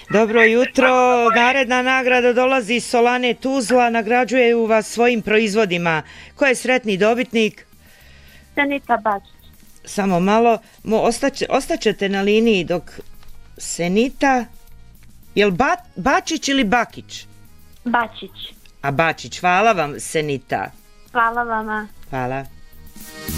Dobro jutro, naredna nagrada dolazi iz Solane Tuzla, nagrađuju vas svojim proizvodima. Ko je sretni dobitnik? Senita Bačić. Samo malo, ostaćete na liniji dok Senita... Jel Bačić ili Bakić? Bačić. A Bačić, hvala vam Senita. Hvala vama. Hvala.